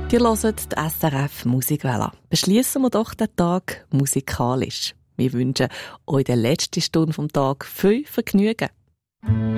Ihr hört die SRF Musikwelle. Beschließen wir doch den Tag musikalisch. Wir wünschen euch in der letzten Stunde vom Tag viel Vergnügen.